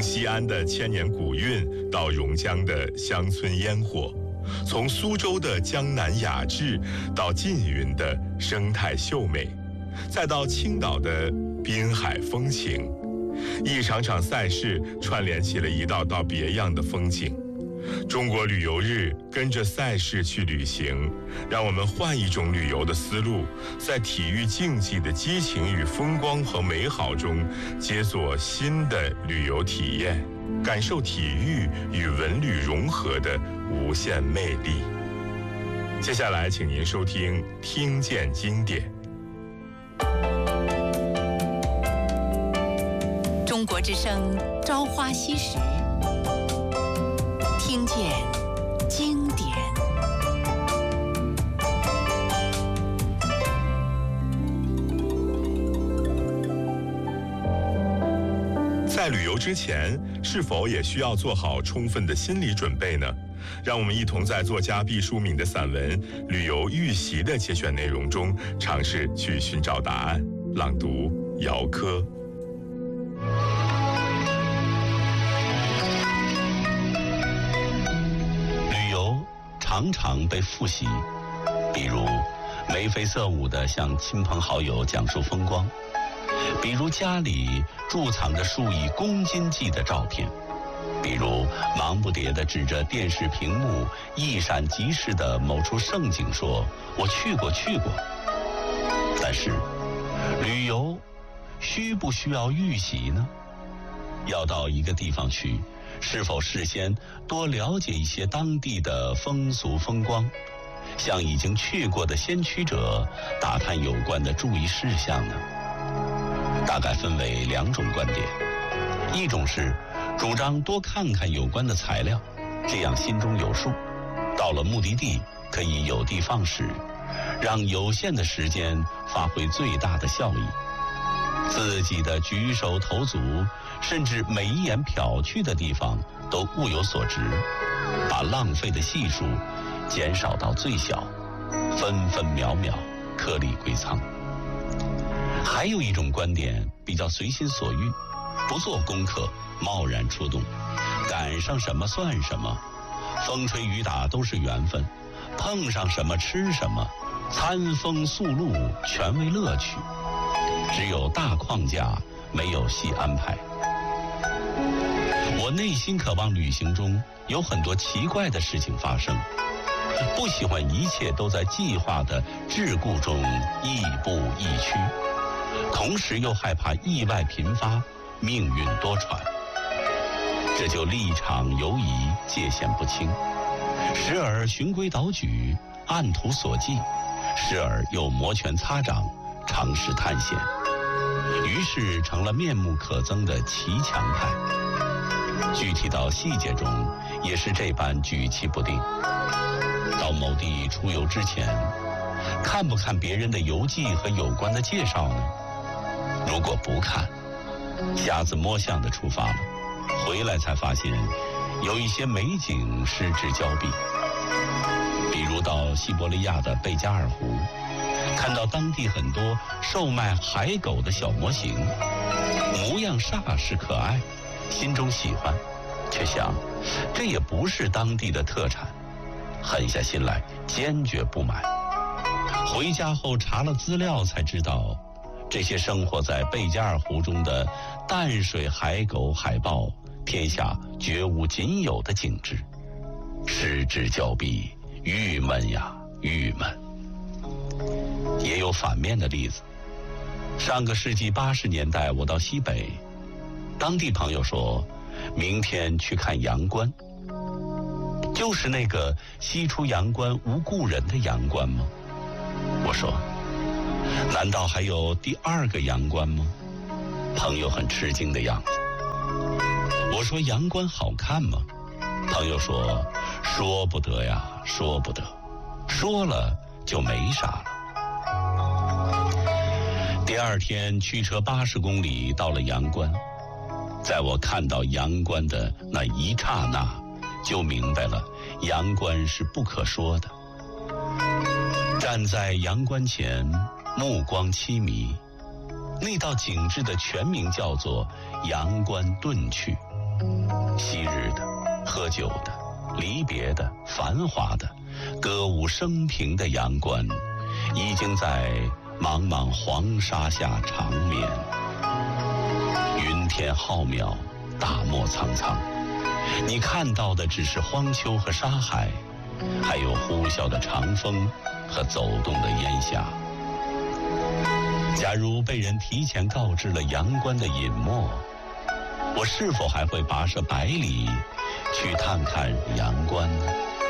西安的千年古韵到榕江的乡村烟火，从苏州的江南雅致到缙云的生态秀美，再到青岛的滨海风情，一场场赛事串联起了一道道别样的风景。中国旅游日跟着赛事去旅行，让我们换一种旅游的思路，在体育竞技的激情与风光和美好中，解锁新的旅游体验，感受体育与文旅融合的无限魅力。接下来，请您收听《听见经典》。 中国之声朝花夕拾，听见经典。 在旅游之前，是否也需要做好充分的心理准备呢？让我们一同在作家毕淑敏的散文《旅游预习》的节选内容中，尝试去寻找答案。朗读：姚科。 旅游常常被复习，比如眉飞色舞地向亲朋好友讲述风光，比如家里贮藏着数以公斤计的照片，比如忙不迭地指着电视屏幕一闪即逝的某处盛景说：“我去过。”但是，旅游需不需要预习呢？要到一个地方去，是否事先多了解一些当地的风俗风光，向已经去过的先驱者打探有关的注意事项呢？大概分为两种观点，一种是主张多看看有关的材料，这样心中有数，到了目的地可以有的放矢，让有限的时间发挥最大的效益。自己的举手投足，甚至每一眼瞟去的地方都物有所值，把浪费的系数减少到最小，分分秒秒颗粒归仓。还有一种观点比较随心所欲，不做功课，贸然出动，赶上什么算什么，风吹雨打都是缘分，碰上什么吃什么，餐风宿露全为乐趣，只有大框架，没有细安排。我内心渴望旅行中有很多奇怪的事情发生，不喜欢一切都在计划的桎梏中亦步亦趋，同时又害怕意外频发，命运多舛，这就立场游移，界限不清，时而循规蹈矩，按图索骥，时而又摩拳擦掌，尝试探险，于是成了面目可憎的骑墙派。具体到细节中，也是这般举棋不定。到某地出游之前，看不看别人的游记和有关的介绍呢？如果不看，瞎子摸象的出发了，回来才发现有一些美景失之交臂。比如到西伯利亚的贝加尔湖，看到当地很多售卖海狗的小模型，模样煞是可爱，心中喜欢，却想这也不是当地的特产，狠下心来坚决不买。回家后查了资料才知道，这些生活在贝加尔湖中的淡水海狗海豹，天下绝无仅有的景致，失之交臂，郁闷呀郁闷。也有反面的例子，上个世纪80年代，我到西北，当地朋友说明天去看阳关，就是那个西出阳关无故人的阳关吗？我说难道还有第二个阳关吗？朋友很吃惊的样子。我说阳关好看吗？朋友说说不得呀，说不得，说了就没啥了。第二天驱车80公里到了阳关，在我看到阳关的那一刹那，就明白了阳关是不可说的。站在阳关前，目光凄迷，那道景致的全名叫做阳关遁去。 昔日的、喝酒的、离别的、繁华的、歌舞升平的阳关，已经在茫茫黄沙下长眠。云天浩渺，大漠苍苍，你看到的只是荒丘和沙海，还有呼啸的长风和走动的烟霞。假如被人提前告知了阳关的隐没，我是否还会跋涉百里去探看阳关呢？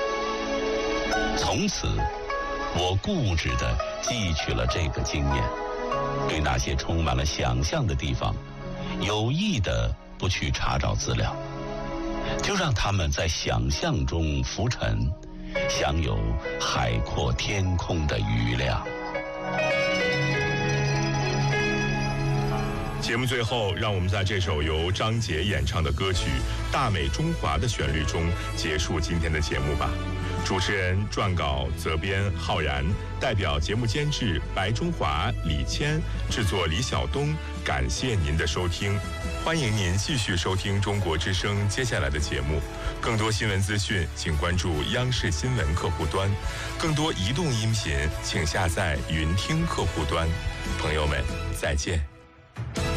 从此，我固执地记取了这个经验，对那些充满了想象的地方，有意地不去查找资料，就让他们在想象中浮沉，享有海阔天空的余量。 节目最后，让我们在这首由张杰演唱的歌曲《大美中华》的旋律中结束今天的节目吧。主持人、撰稿、责编浩然，代表节目监制白中华、李谦，制作李晓东。感谢您的收听，欢迎您继续收听中国之声接下来的节目。更多新闻资讯，请关注央视新闻客户端；更多移动音频，请下载云听客户端。朋友们，再见。